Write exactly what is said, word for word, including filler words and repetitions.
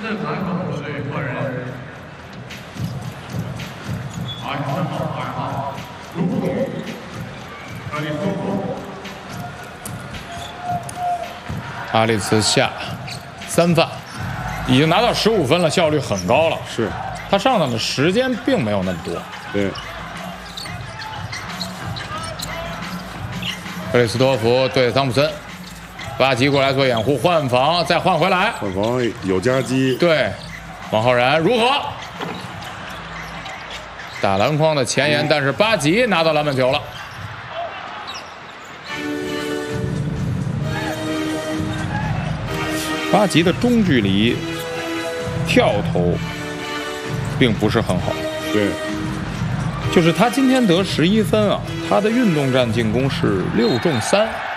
正反口对换人。二十三号，二号，卢布宇，克里斯托。 阿里茨下三犯，已经拿到十五分了，效率很高了。 是， 他上场的时间并没有那么多。 对。 克里斯托弗对汤普森，巴吉过来做掩护，换防，再换回来， 换防有夹击。 对，王浩然如何打篮筐的前沿，但是巴吉拿到篮板球了。巴吉的中距离跳投并不是很好， 对， 就是他今天得十一分啊，他的运动战进攻是六中三。